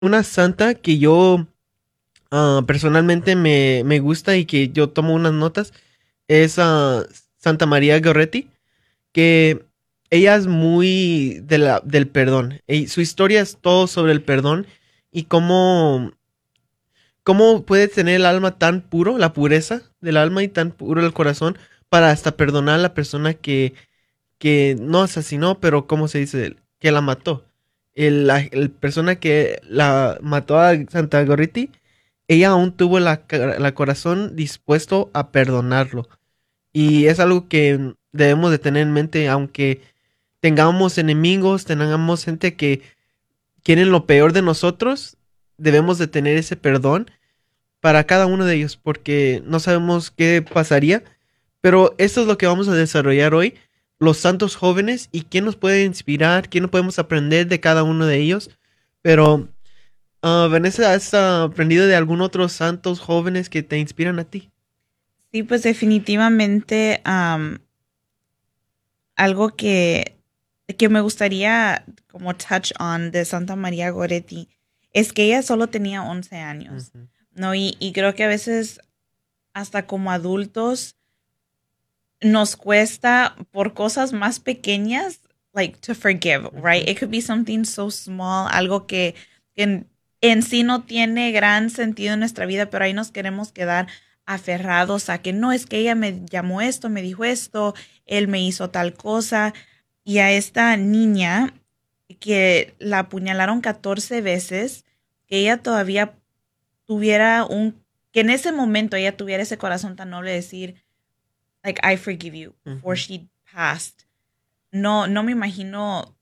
Una santa que yo personalmente me gusta y que yo tomo unas notas es Santa María Goretti, que ella es muy del perdón. Su historia es todo sobre el perdón y cómo puede tener el alma tan puro, la pureza del alma y tan puro el corazón para hasta perdonar a la persona que no asesinó, pero ¿cómo se dice? Que la mató. El persona que la mató a Santa Gorriti, ella aún tuvo la corazón dispuesto a perdonarlo. Y es algo que debemos de tener en mente, aunque tengamos enemigos, tengamos gente que quieren lo peor de nosotros, debemos de tener ese perdón para cada uno de ellos, porque no sabemos qué pasaría, pero esto es lo que vamos a desarrollar hoy, los santos jóvenes y quién nos puede inspirar, quién nos podemos aprender de cada uno de ellos. Pero, Vanessa, ¿has aprendido de algún otro santos jóvenes que te inspiran a ti? Sí, pues definitivamente algo que me gustaría como touch on de Santa María Goretti es que ella solo tenía 11 años, Ujú, ¿no? Y creo que a veces hasta como adultos nos cuesta por cosas más pequeñas, like to forgive, right? ujú. It could be something so small, algo que en sí no tiene gran sentido en nuestra vida, pero ahí nos queremos quedar aferrados a que no, es que ella me llamó esto, me dijo esto, él me hizo tal cosa. Y a esta niña que la apuñalaron 14 veces, que ella todavía tuviera que en ese momento ella tuviera ese corazón tan noble de decir, like, I forgive you before Ujú. she passed. No, no me imagino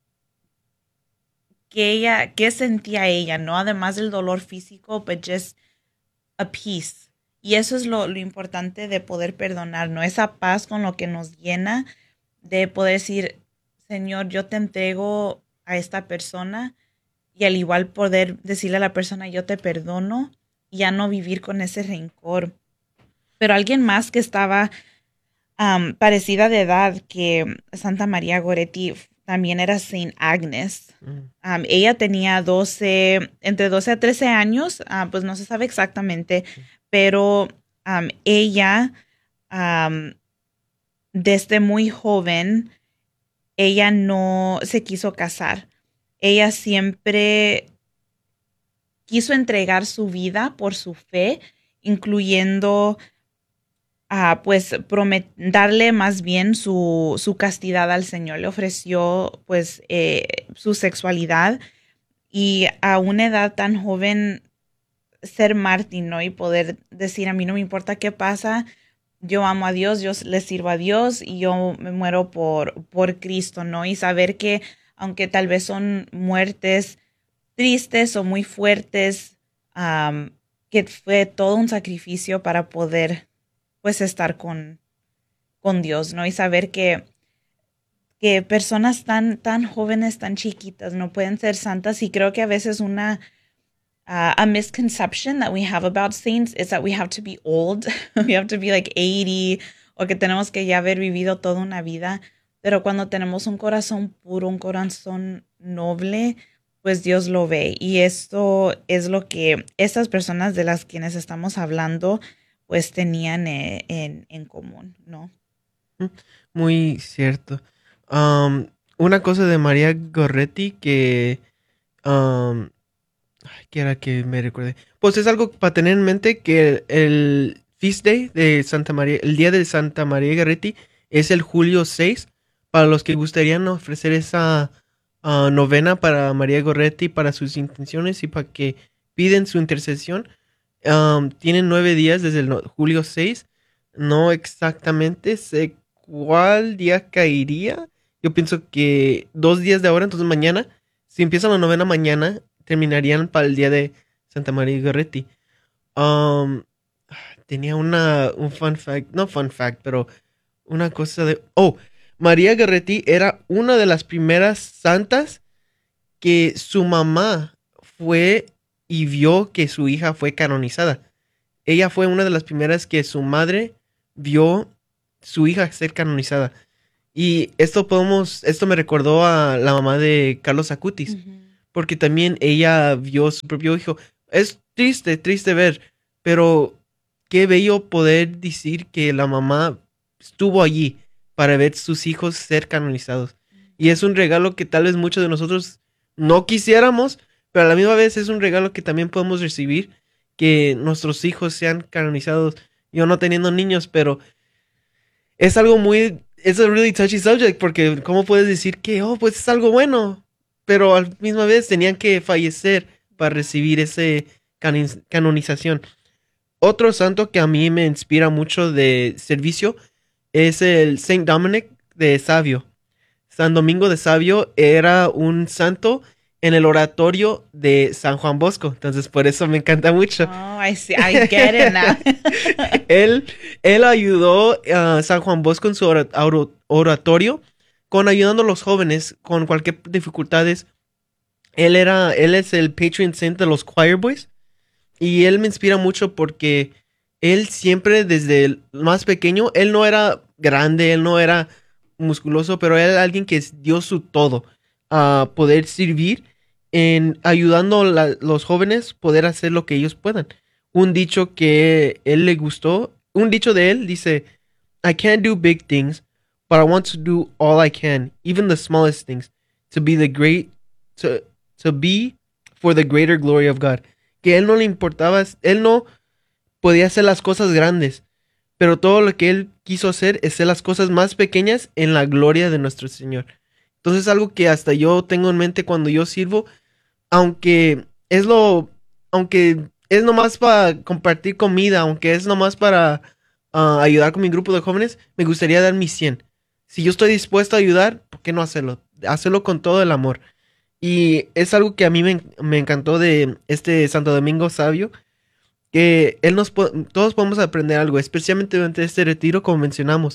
qué sentía ella, ¿no? Además del dolor físico, but just a peace. Y eso es lo importante de poder perdonar, ¿no? Esa paz con lo que nos llena de poder decir, Señor, yo te entrego a esta persona y al igual poder decirle a la persona, yo te perdono y ya no vivir con ese rencor. Pero alguien más que estaba parecida de edad que Santa María Goretti también era Saint Agnes. Mm. Ella tenía entre 12 a 13 años, pues no se sabe exactamente, pero ella, um, desde muy joven, ella no se quiso casar. Ella siempre quiso entregar su vida por su fe, incluyendo pues darle más bien su castidad al Señor. Le ofreció pues su sexualidad y a una edad tan joven ser mártir, ¿no? Y poder decir, a mí no me importa qué pasa, yo amo a Dios, yo le sirvo a Dios y yo me muero por Cristo, ¿no? Y saber que aunque tal vez son muertes tristes o muy fuertes, am, que fue todo un sacrificio para poder pues estar con Dios, ¿no? Y saber que personas tan jóvenes, tan chiquitas, no pueden ser santas. Y creo que a veces a misconception that we have about saints is that we have to be old, we have to be like 80, o que tenemos que ya haber vivido toda una vida. Pero cuando tenemos un corazón puro, un corazón noble, pues Dios lo ve. Y esto es lo que estas personas de las quienes estamos hablando, pues tenían en común, ¿no? Mm, muy cierto. Am, una cosa de María Gorretti que... Ay, ¿qué era que me recuerde? Pues es algo para tener en mente que el Feast Day de Santa María, el día de Santa María Gorretti es el julio 6. Para los que gustarían ofrecer esa novena para María Gorretti, para sus intenciones y para que piden su intercesión, tienen 9 días desde el julio 6. No exactamente sé cuál día caería. Yo pienso que 2 días de ahora, entonces mañana, si empiezan la novena mañana, terminarían para el día de Santa María Goretti. Um, tenía un fun fact, no fun fact, pero una cosa de... Oh, María Goretti era una de las primeras santas que su mamá fue y vio que su hija fue canonizada. Ella fue una de las primeras que su madre vio su hija ser canonizada. Y esto me recordó a la mamá de Carlos Acutis, Ujú. porque también ella vio su propio hijo. Es triste, triste ver, pero qué bello poder decir que la mamá estuvo allí para ver sus hijos ser canonizados. Y es un regalo que tal vez muchos de nosotros no quisiéramos, pero a la misma vez es un regalo que también podemos recibir, que nuestros hijos sean canonizados. Yo no teniendo niños, pero es algo muy, es a really touchy subject, porque ¿cómo puedes decir que, oh, pues es algo bueno? Pero a la misma vez tenían que fallecer para recibir ese canonización. Otro santo que a mí me inspira mucho de servicio es el Saint Dominic de Savio. San Domingo de Savio era un santo en el oratorio de San Juan Bosco. Entonces, por eso me encanta mucho. Oh, I see. I get it now. él, él ayudó a San Juan Bosco en su oratorio con ayudando a los jóvenes con cualquier dificultades. Él es el patron saint de los choir boys. Y él me inspira mucho porque él siempre, desde el más pequeño, él no era grande, él no era musculoso, pero él era alguien que dio su todo a poder servir en ayudando a los jóvenes poder hacer lo que ellos puedan. Un dicho que él le gustó, un dicho de él dice, I can't do big things, but I want to do all I can, even the smallest things, to be the great, to, to be for the greater glory of God. Que él no le importaba, él no podía hacer las cosas grandes, pero todo lo que él quiso hacer es hacer las cosas más pequeñas en la gloria de nuestro Señor. Entonces algo que hasta yo tengo en mente cuando yo sirvo, aunque es aunque es nomás para compartir comida, aunque es nomás para ayudar con mi grupo de jóvenes, me gustaría dar mi 100. Si yo estoy dispuesto a ayudar, ¿por qué no hacerlo? Hacerlo con todo el amor. Y es algo que a mí me encantó de este Santo Domingo Sabio, que todos podemos aprender algo, especialmente durante este retiro, como mencionamos.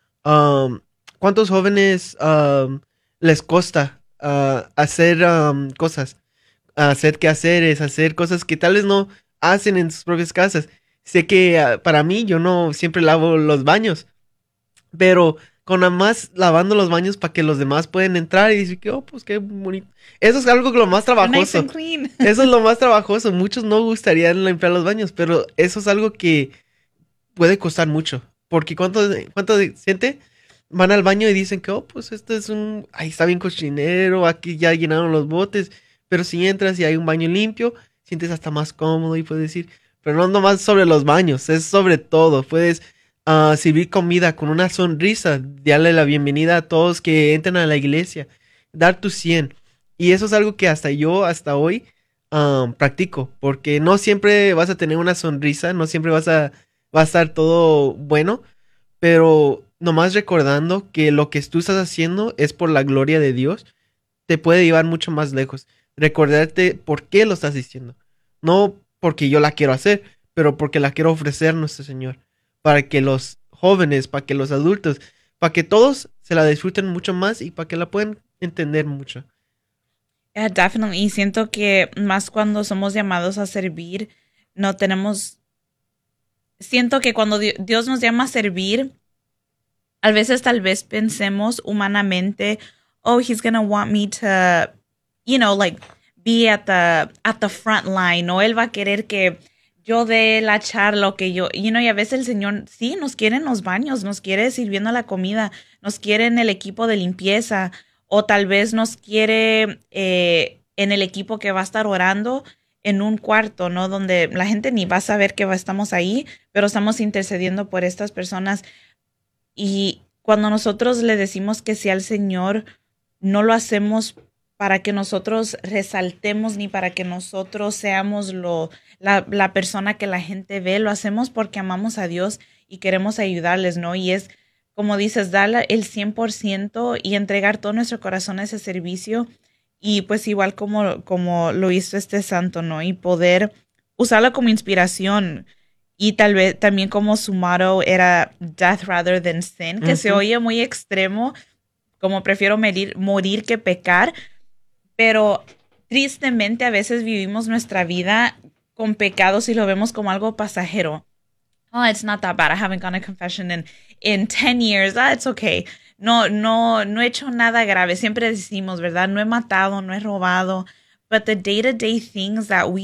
¿Cuántos jóvenes les cuesta hacer cosas? Hacer quehaceres, hacer cosas que tal vez no hacen en sus propias casas. Sé que para mí yo no siempre lavo los baños, pero con nada más lavando los baños para que los demás puedan entrar y decir que, oh, pues qué bonito. Eso es algo que lo más Nice trabajoso. and clean. Eso es lo más trabajoso. Muchos no gustarían limpiar los baños, pero eso es algo que puede costar mucho. Porque cuánto gente van al baño y dicen que, oh, pues esto es ahí está bien cochinero, aquí ya llenaron los botes. Pero si entras y hay un baño limpio, sientes hasta más cómodo y puedes decir, pero no nomás sobre los baños, es sobre todo. Puedes servir comida con una sonrisa, darle la bienvenida a todos que entran a la iglesia, dar tu 100. Y eso es algo que hasta hoy, practico, porque no siempre vas a tener una sonrisa, no siempre va a estar todo bueno, pero nomás recordando que lo que tú estás haciendo es por la gloria de Dios, te puede llevar mucho más lejos. Recordarte por qué lo estás diciendo. No porque yo la quiero hacer, pero porque la quiero ofrecer a nuestro Señor. Para que los jóvenes, para que los adultos, para que todos se la disfruten mucho más y para que la puedan entender mucho. Yeah, definitely. Y siento que más cuando somos llamados a servir, no tenemos... Siento que cuando Dios nos llama a servir, a veces tal vez pensemos humanamente, oh, he's gonna want me to, like be at the front line, o él va a querer que yo dé la charla, o que yo, y a veces el Señor sí nos quiere en los baños, nos quiere sirviendo la comida, nos quiere en el equipo de limpieza, o tal vez nos quiere en el equipo que va a estar orando en un cuarto, ¿no? Donde la gente ni va a saber que estamos ahí, pero estamos intercediendo por estas personas. Y cuando nosotros le decimos que sí al Señor, no lo hacemos para que nosotros resaltemos ni para que nosotros seamos la persona que la gente ve. Lo hacemos porque amamos a Dios y queremos ayudarles, ¿no? Y es, como dices, dar el 100% y entregar todo nuestro corazón a ese servicio. Y pues igual como lo hizo este santo, ¿no? Y poder usarlo como inspiración. Y tal vez también como su motto era Death Rather Than Sin, que se oye muy extremo, como prefiero morir que pecar. Pero tristemente a veces vivimos nuestra vida con pecados y lo vemos como algo pasajero. Oh, it's not that bad. I haven't gone to confession in 10 years. It's okay. No he hecho nada grave. Siempre decimos, ¿verdad? No he matado, no he robado. but the day-to-day things that we